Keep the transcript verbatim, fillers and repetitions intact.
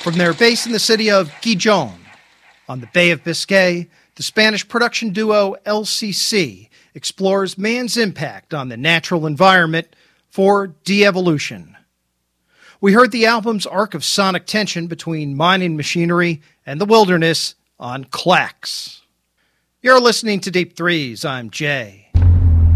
From their base in the city of Gijón, on the Bay of Biscay, the Spanish production duo L C C explores man's impact on the natural environment for de-evolution. We heard the album's arc of sonic tension between mining machinery and the wilderness on Clax. You're listening to Deep Threes. I'm Jay.